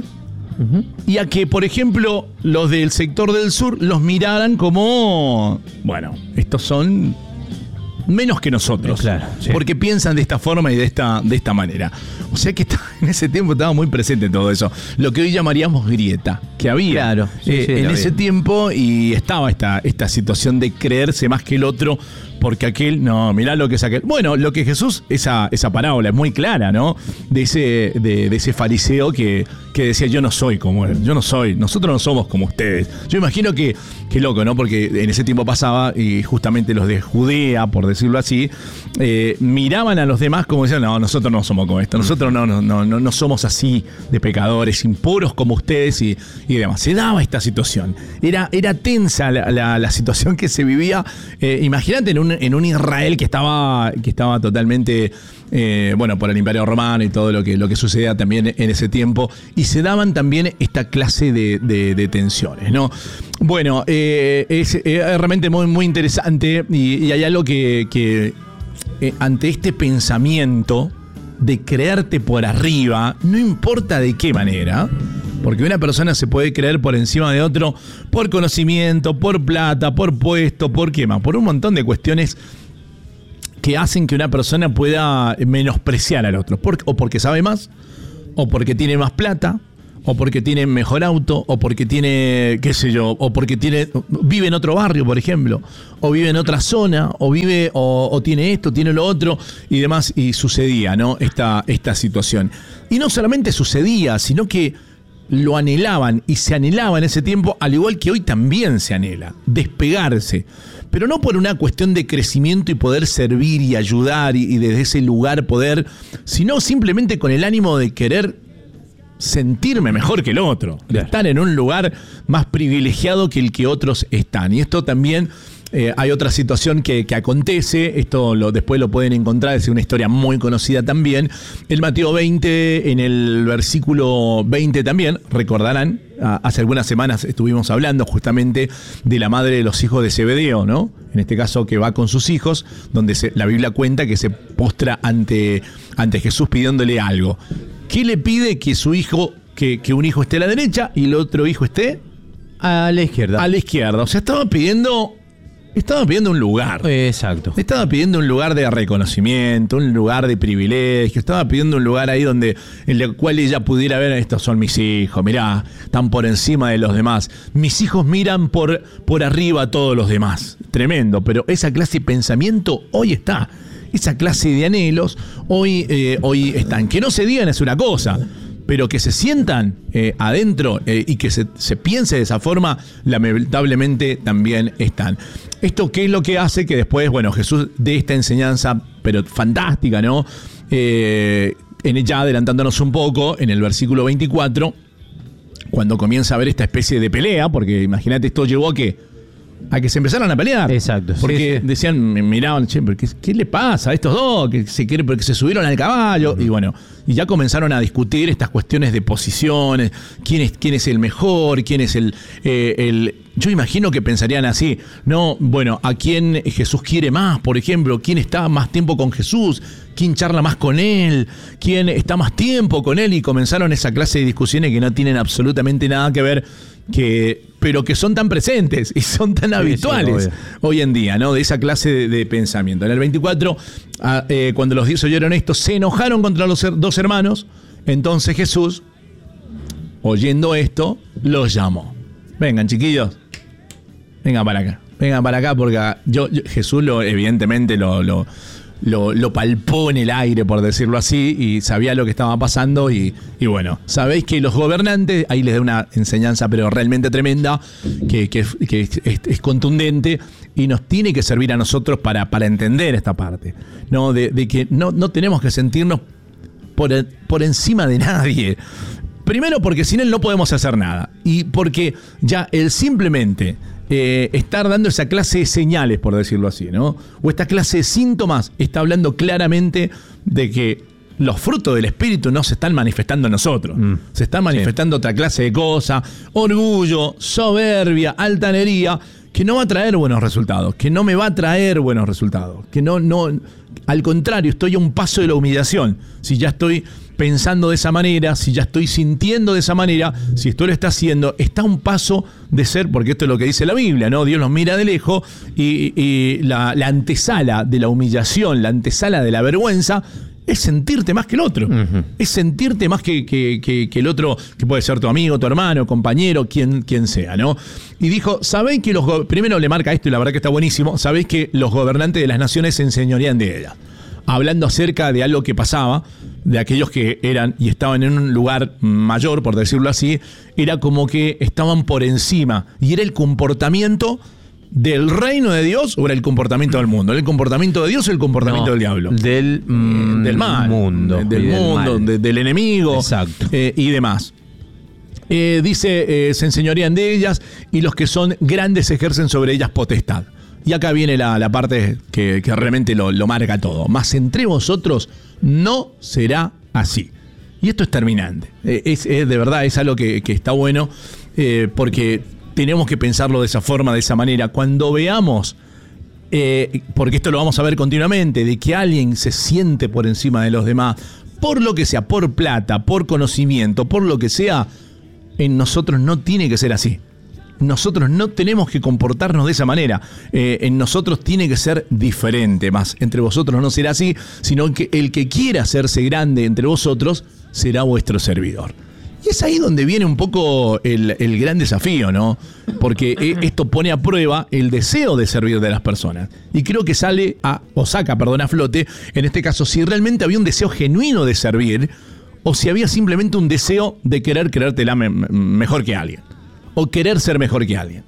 uh-huh. y a que, por ejemplo, los del sector del sur los miraran como, bueno, estos son menos que nosotros, claro, sí. porque piensan de esta forma y de esta, de esta manera. O sea que está, en ese tiempo estaba muy presente todo eso. Lo que hoy llamaríamos grieta, que había claro, sí, eh, sí, en había. ese tiempo, y estaba esta, esta situación de creerse más que el otro, porque aquel, no, mirá lo que es aquel. Bueno, lo que Jesús, esa, esa parábola es muy clara, ¿no? De ese, de, de ese fariseo que, que decía, yo no soy como él, yo no soy, nosotros no somos como ustedes. Yo imagino que, que loco, ¿no? Porque en ese tiempo pasaba, y justamente los de Judea, por decirlo así, eh, miraban a los demás como decían, no, nosotros no somos como esto, nosotros no, no, no, no, no somos así de pecadores, impuros como ustedes y, y demás. Se daba esta situación. Era, era tensa la, la, la situación que se vivía. Eh, imagínate en un, en un Israel que estaba, que estaba totalmente, eh, bueno, por el Imperio Romano y todo lo que, lo que sucedía también en ese tiempo. Y se daban también esta clase de, de, de tensiones, ¿no? Bueno, eh, es, es realmente muy, muy interesante y, y hay algo que, que eh, ante este pensamiento de creerte por arriba, no importa de qué manera, porque una persona se puede creer por encima de otro por conocimiento, por plata, por puesto, por qué más, por un montón de cuestiones que hacen que una persona pueda menospreciar al otro, por, o porque sabe más, o porque tiene más plata, o porque tiene mejor auto, o porque tiene, qué sé yo, o porque tiene vive en otro barrio, por ejemplo, o vive en otra zona, o vive, o, o tiene esto, tiene lo otro, y demás, y sucedía, ¿no? Esta, esta situación. Y no solamente sucedía, sino que lo anhelaban, y se anhelaba en ese tiempo, al igual que hoy también se anhela, despegarse. Pero no por una cuestión de crecimiento y poder servir y ayudar, y, y desde ese lugar poder, sino simplemente con el ánimo de querer sentirme mejor que el otro, de claro. estar en un lugar más privilegiado que el que otros están. Y esto también, eh, hay otra situación que, que acontece, esto lo, después lo pueden encontrar, es una historia muy conocida también, el Mateo veinte, en el versículo veinte también, recordarán, hace algunas semanas estuvimos hablando justamente de la madre de los hijos de Zebedeo, ¿no? En este caso que va con sus hijos, donde se, la Biblia cuenta que se postra ante, ante Jesús pidiéndole algo. ¿Qué le pide? Que su hijo, que, que un hijo esté a la derecha y el otro hijo esté a la izquierda. A la izquierda. O sea, estaba pidiendo, estaba pidiendo un lugar. Exacto. Estaba pidiendo un lugar de reconocimiento, un lugar de privilegio. Estaba pidiendo un lugar ahí donde, en el cual ella pudiera ver, estos son mis hijos, mirá, están por encima de los demás. Mis hijos miran por, por arriba a todos los demás. Tremendo, pero esa clase de pensamiento hoy está. Esa clase de anhelos hoy, eh, hoy están. Que no se digan es una cosa, pero que se sientan eh, adentro eh, y que se, se piense de esa forma, lamentablemente también están. ¿Esto qué es lo que hace? Que después, bueno, Jesús dé esta enseñanza, pero fantástica, ¿no? Eh, en, ya adelantándonos un poco, en el versículo veinticuatro, cuando comienza a haber esta especie de pelea, porque imagínate, esto llevó a que a que se empezaran a pelear. Exacto. Porque sí, sí. decían, me miraban, che, pero qué, ¿qué le pasa a estos dos? Que se, que se subieron al caballo. Uh-huh. Y bueno, y ya comenzaron a discutir estas cuestiones de posiciones, quién es, quién es el mejor, quién es el, eh, el... Yo imagino que pensarían así, no, bueno, a quién Jesús quiere más, por ejemplo, quién está más tiempo con Jesús, quién charla más con él, quién está más tiempo con él, y comenzaron esa clase de discusiones que no tienen absolutamente nada que ver, que, pero que son tan presentes y son tan sí, habituales sí, hoy en día, ¿no? De esa clase de, de pensamiento. En el veinticuatro, eh, cuando los diez oyeron esto, se enojaron contra los dos hermanos. Entonces Jesús, oyendo esto, los llamó. Vengan, chiquillos, vengan para acá, vengan para acá, porque yo, yo Jesús lo, evidentemente lo, lo, lo, lo palpó en el aire, por decirlo así, y sabía lo que estaba pasando. Y, y bueno, sabéis que los gobernantes, ahí les da una enseñanza pero realmente tremenda, que, que, que es, es contundente y nos tiene que servir a nosotros para, para entender esta parte, ¿no? De, de que no, no tenemos que sentirnos por, por encima de nadie. Primero porque sin él no podemos hacer nada, y porque ya el simplemente eh, estar dando esa clase de señales, por decirlo así, ¿no? O esta clase de síntomas está hablando claramente de que los frutos del Espíritu no se están manifestando en nosotros. Mm. Se están manifestando sí. otra clase de cosas, orgullo, soberbia, altanería, que no va a traer buenos resultados, que no me va a traer buenos resultados, que no, no, al contrario, estoy a un paso de la humillación, si ya estoy pensando de esa manera, si ya estoy sintiendo de esa manera, si esto lo está haciendo, está un paso de ser, porque esto es lo que dice la Biblia, ¿no? Dios los mira de lejos y, y la, la antesala de la humillación, la antesala de la vergüenza, es sentirte más que el otro. Uh-huh. Es sentirte más que, que, que, que el otro, que puede ser tu amigo, tu hermano, compañero, quien, quien sea, ¿no? Y dijo, ¿sabéis que los... Go- Primero le marca esto y la verdad que está buenísimo. ¿Sabéis que los gobernantes de las naciones se enseñorean de ella? Hablando acerca de algo que pasaba, de aquellos que eran y estaban en un lugar mayor, por decirlo así, era como que estaban por encima. Y era el comportamiento del reino de Dios o era el comportamiento del mundo. ¿Era el comportamiento de Dios o el comportamiento no, del diablo? Del, mm, eh, del mal. Mundo. Del, del mundo, del, de, del enemigo. Exacto. Eh, y demás. Eh, dice, eh, se enseñorean de ellas y los que son grandes ejercen sobre ellas potestad. Y acá viene la, la parte que, que realmente lo, lo marca todo. Mas entre vosotros no será así. Y esto es terminante. Eh, es, es de verdad, es algo que, que está bueno eh, porque tenemos que pensarlo de esa forma, de esa manera. Cuando veamos, eh, porque esto lo vamos a ver continuamente, de que alguien se siente por encima de los demás, por lo que sea, por plata, por conocimiento, por lo que sea, en nosotros no tiene que ser así. Nosotros no tenemos que comportarnos de esa manera. Eh, en nosotros tiene que ser diferente. Más entre vosotros no será así, sino que el que quiera hacerse grande entre vosotros será vuestro servidor. Y es ahí donde viene un poco el, el gran desafío, ¿no? Porque esto pone a prueba el deseo de servir de las personas. Y creo que sale a, o saca, perdón, a flote, en este caso, si realmente había un deseo genuino de servir o si había simplemente un deseo de querer creértela me, mejor que alguien. O querer ser mejor que alguien.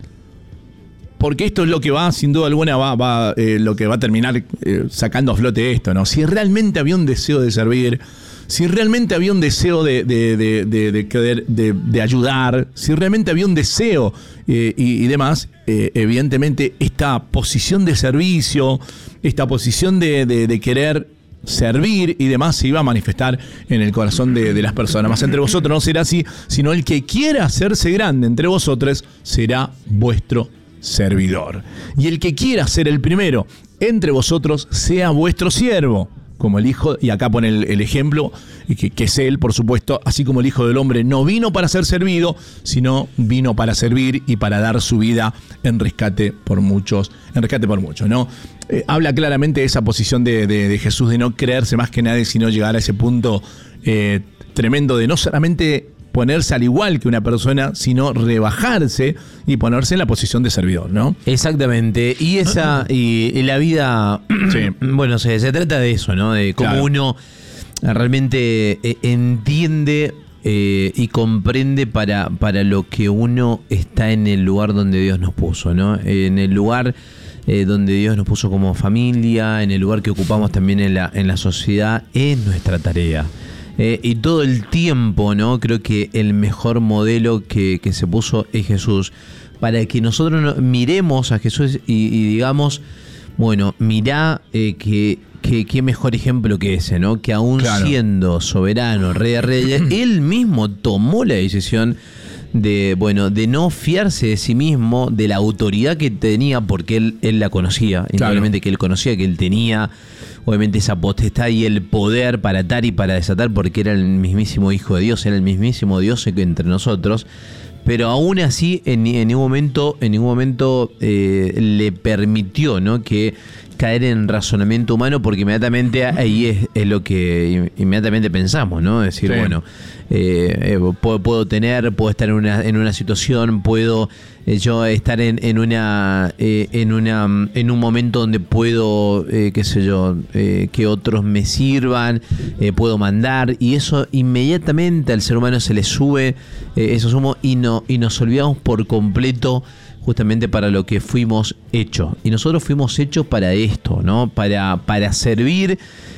Porque esto es lo que va, sin duda alguna, va, va eh, lo que va a terminar eh, sacando a flote esto, ¿no? Si realmente había un deseo de servir, si realmente había un deseo de, de, de, de, de, querer, de, de ayudar, si realmente había un deseo eh, y, y demás, eh, evidentemente esta posición de servicio, esta posición de, de, de querer servir y demás se iba a manifestar en el corazón de, de las personas. Más entre vosotros no será así, sino el que quiera hacerse grande entre vosotros será vuestro servidor. Y el que quiera ser el primero entre vosotros sea vuestro siervo, como el Hijo, y acá pone el, el ejemplo, que, que es Él, por supuesto, así como el Hijo del Hombre no vino para ser servido, sino vino para servir y para dar su vida en rescate por muchos, en rescate por muchos, ¿no? Eh, habla claramente de esa posición de, de, de Jesús, de no creerse más que nadie, sino llegar a ese punto eh, tremendo de no solamente ponerse al igual que una persona, sino rebajarse y ponerse en la posición de servidor, ¿no? Exactamente. Y esa, y, y la vida, sí. Bueno, se, se trata de eso, ¿no? De cómo claro. uno realmente eh, entiende eh, y comprende para, para lo que uno está en el lugar donde Dios nos puso, ¿no? En el lugar eh, donde Dios nos puso como familia, en el lugar que ocupamos también en la, en la sociedad, es nuestra tarea. Eh, y todo el tiempo, ¿no? Creo que el mejor modelo que, que se puso es Jesús, para que nosotros no, miremos a Jesús y, y digamos, bueno, mirá eh, que, que qué mejor ejemplo que ese, ¿no? Que aún claro. siendo soberano, rey de reyes, él mismo tomó la decisión de, bueno, de no fiarse de sí mismo, de la autoridad que tenía, porque él, él la conocía, indudablemente claro. que él conocía que él tenía obviamente esa potestad y el poder para atar y para desatar, porque era el mismísimo Hijo de Dios, era el mismísimo Dios entre nosotros, pero aún así en, en ningún momento, en ningún momento eh, le permitió, ¿no? que caer en razonamiento humano, porque inmediatamente ahí es, es lo que inmediatamente pensamos, ¿no? Decir, sí. bueno, eh, eh, puedo, puedo tener, puedo estar en una, en una situación, puedo eh, yo estar en, en una eh, en una en un momento donde puedo, eh, qué sé yo, eh, que otros me sirvan, eh, puedo mandar, y eso inmediatamente al ser humano se le sube eh, eso sumo y no y nos olvidamos por completo justamente para lo que fuimos hechos. Y nosotros fuimos hechos para esto, ¿no? Para, para servir.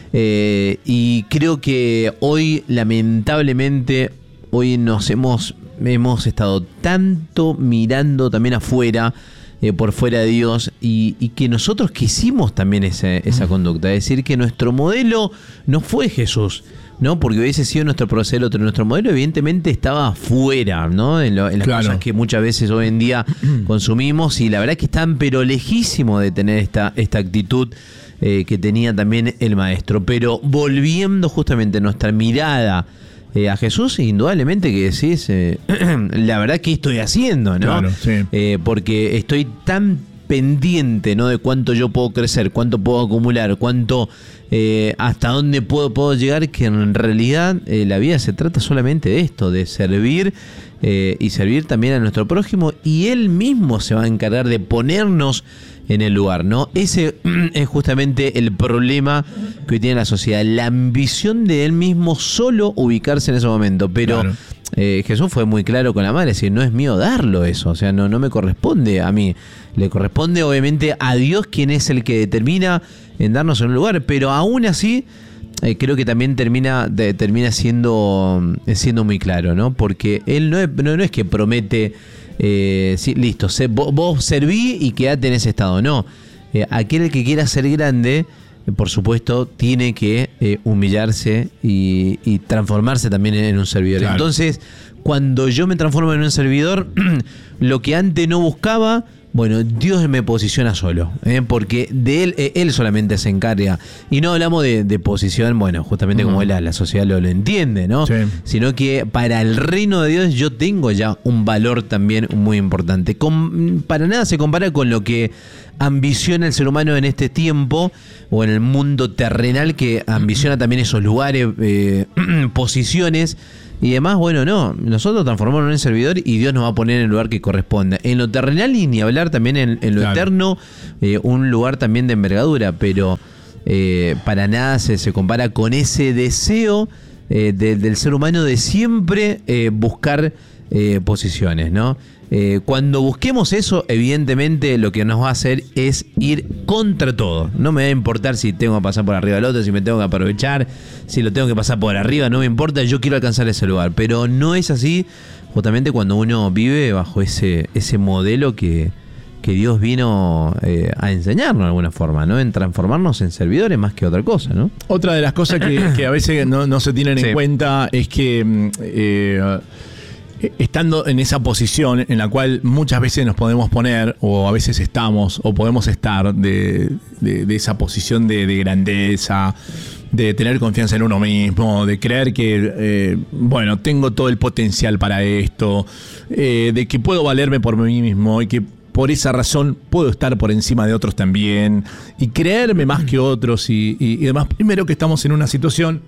Eh, y creo que hoy, lamentablemente, hoy nos hemos, hemos estado tanto mirando también afuera, eh, por fuera de Dios, y, y que nosotros quisimos también ese, esa conducta. Es decir, que nuestro modelo no fue Jesús, ¿no? Porque hubiese sido nuestro proceder otro. Nuestro modelo evidentemente estaba fuera, ¿no? En, lo, en las claro. cosas que muchas veces hoy en día consumimos, y la verdad que están pero lejísimos de tener esta, esta actitud eh, que tenía también el maestro. Pero volviendo justamente nuestra mirada eh, a Jesús, indudablemente que decís, eh, la verdad que estoy haciendo, ¿no? Claro, sí. Eh, porque estoy tan pendiente, ¿no?, de cuánto yo puedo crecer, cuánto puedo acumular, cuánto eh, hasta dónde puedo, puedo llegar, que en realidad eh, la vida se trata solamente de esto, de servir eh, y servir también a nuestro prójimo, y él mismo se va a encargar de ponernos en el lugar, ¿no? Ese es justamente el problema que hoy tiene la sociedad, la ambición de él mismo solo ubicarse en ese momento, pero claro. eh, Jesús fue muy claro con la madre, es decir, no es mío darlo eso, o sea, no, no me corresponde a mí, le corresponde obviamente a Dios, quien es el que determina en darnos en un lugar, pero aún así eh, creo que también termina, de, termina siendo, siendo muy claro, ¿no? Porque él no es, no, no es que promete Eh, sí, listo, se, vos, vos serví y quedate en ese estado. No, eh, aquel que quiera ser grande, eh, por supuesto, tiene que eh, humillarse y, y transformarse también en, en un servidor. Claro. Entonces, cuando yo me transformo en un servidor, lo que antes no buscaba, bueno, Dios me posiciona solo, ¿eh? Porque de él, eh, él solamente se encarga. Y no hablamos de, de posición, bueno, justamente uh-huh. como la, la sociedad lo, lo entiende, ¿no? Sí. Sino que para el reino de Dios yo tengo ya un valor también muy importante. Con, para nada se compara con lo que ambiciona el ser humano en este tiempo o en el mundo terrenal, que ambiciona también esos lugares, eh, posiciones y demás. Bueno, no, nosotros transformamos en un servidor y Dios nos va a poner en el lugar que corresponda. En lo terrenal y ni hablar también en, en lo claro. eterno, eh, un lugar también de envergadura, pero eh, para nada se, se compara con ese deseo eh, de, del ser humano de siempre eh, buscar eh, posiciones, ¿no? Eh, cuando busquemos eso, evidentemente lo que nos va a hacer es ir contra todo. No me va a importar si tengo que pasar por arriba del otro, si me tengo que aprovechar, si lo tengo que pasar por arriba, no me importa, yo quiero alcanzar ese lugar. Pero no es así justamente cuando uno vive bajo ese, ese modelo que, que Dios vino eh, a enseñarnos de alguna forma, ¿no? En transformarnos en servidores más que otra cosa, ¿no? Otra de las cosas que, que a veces no, no se tienen sí. en cuenta es que eh, estando en esa posición en la cual muchas veces nos podemos poner, o a veces estamos, o podemos estar, de, de, de esa posición de, de grandeza, de tener confianza en uno mismo, de creer que, eh, bueno, tengo todo el potencial para esto, eh, de que puedo valerme por mí mismo y que por esa razón puedo estar por encima de otros también, y creerme más que otros y, y, y demás. Primero que estamos en una situación,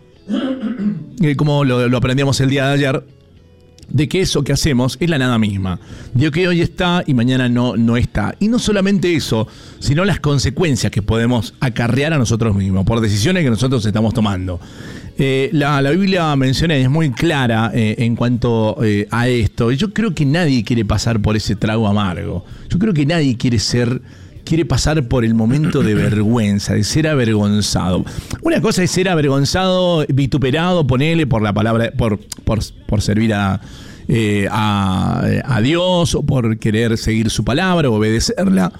eh, como lo, lo aprendíamos el día de ayer, de que eso que hacemos es la nada misma, de que hoy está y mañana no, no está. Y no solamente eso, sino las consecuencias que podemos acarrear a nosotros mismos por decisiones que nosotros estamos tomando. Eh, la, la Biblia menciona y es muy clara eh, en cuanto eh, a esto. Yo creo que nadie quiere pasar por ese trago amargo. Yo creo que nadie quiere ser... quiere pasar por el momento de vergüenza, de ser avergonzado. Una cosa es ser avergonzado, vituperado, ponele por la palabra, por, por, por servir a, eh, a, a Dios, o por querer seguir su palabra, obedecerla.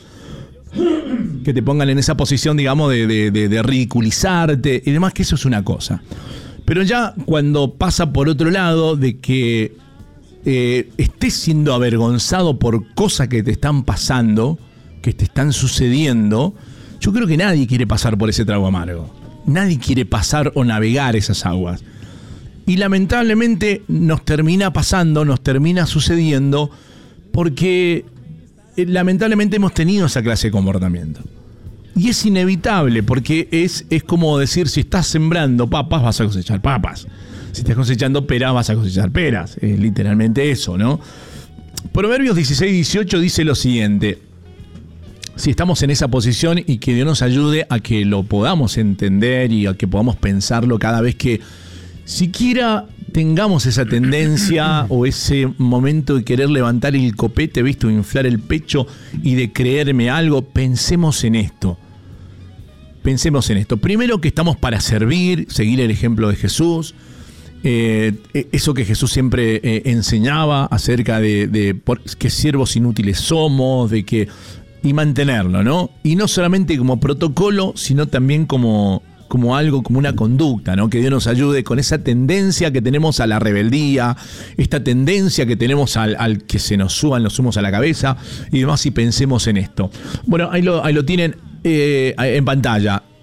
Que te pongan en esa posición, digamos, de, de, de, de ridiculizarte y demás, que eso es una cosa. Pero ya cuando pasa por otro lado, de que eh, estés siendo avergonzado por cosas que te están pasando, que te están sucediendo, yo creo que nadie quiere pasar por ese trago amargo. Nadie quiere pasar o navegar esas aguas. Y lamentablemente nos termina pasando, nos termina sucediendo, porque eh, lamentablemente hemos tenido esa clase de comportamiento. Y es inevitable, porque es, es como decir, si estás sembrando papas, vas a cosechar papas. Si estás cosechando peras, vas a cosechar peras. Es literalmente eso, ¿no? Proverbios dieciséis dieciocho dice lo siguiente: si estamos en esa posición, y que Dios nos ayude a que lo podamos entender y a que podamos pensarlo cada vez que siquiera tengamos esa tendencia o ese momento de querer levantar el copete, ¿viste? O inflar el pecho y de creerme algo. Pensemos en esto. Pensemos en esto. Primero, que estamos para servir, seguir el ejemplo de Jesús. Eh, eso que Jesús siempre eh, enseñaba acerca de, de por, que siervos inútiles somos, de que... y mantenerlo, ¿no? Y no solamente como protocolo, sino también como, como algo, como una conducta, ¿no? Que Dios nos ayude con esa tendencia que tenemos a la rebeldía, esta tendencia que tenemos al, al que se nos suban los humos a la cabeza y demás, y pensemos en esto. Bueno, ahí lo, ahí lo tienen eh, en pantalla.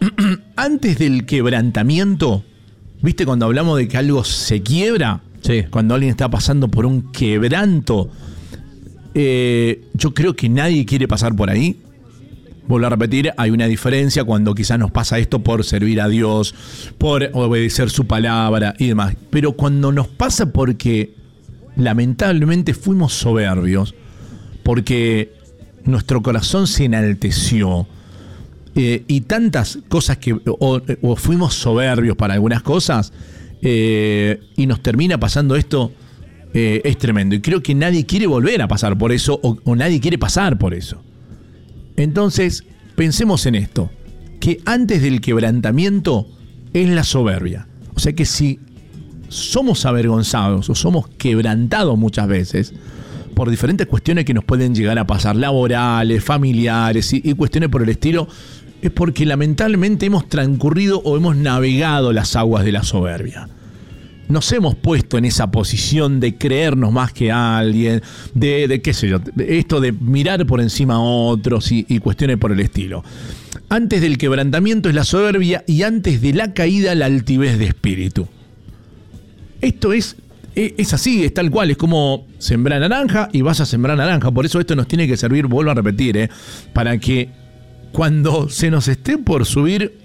antes del quebrantamiento, ¿viste cuando hablamos de que algo se quiebra? Sí. Cuando alguien está pasando por un quebranto, eh, yo creo que nadie quiere pasar por ahí. Vuelvo a repetir, hay una diferencia cuando quizás nos pasa esto por servir a Dios, por obedecer su palabra y demás. Pero cuando nos pasa porque lamentablemente fuimos soberbios, porque nuestro corazón se enalteció, eh, y tantas cosas que o, o fuimos soberbios para algunas cosas, eh, y nos termina pasando esto, eh, es tremendo. Y creo que nadie quiere volver a pasar por eso, o, o nadie quiere pasar por eso. Entonces, pensemos en esto, que antes del quebrantamiento es la soberbia. O sea que si somos avergonzados o somos quebrantados muchas veces por diferentes cuestiones que nos pueden llegar a pasar, laborales, familiares y, y cuestiones por el estilo, es porque lamentablemente hemos transcurrido o hemos navegado las aguas de la soberbia. Nos hemos puesto en esa posición de creernos más que alguien, de, de qué sé yo, esto de mirar por encima a otros y, y cuestiones por el estilo. Antes del quebrantamiento es la soberbia y antes de la caída la altivez de espíritu. Esto es, es así, es tal cual, es como sembrar naranja y vas a sembrar naranja. Por eso esto nos tiene que servir, vuelvo a repetir, eh, para que cuando se nos esté por subir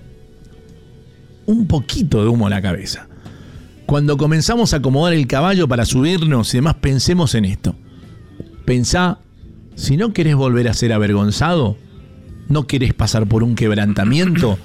un poquito de humo a la cabeza, cuando comenzamos a acomodar el caballo para subirnos y demás, pensemos en esto. Pensá, si no querés volver a ser avergonzado, no querés pasar por un quebrantamiento,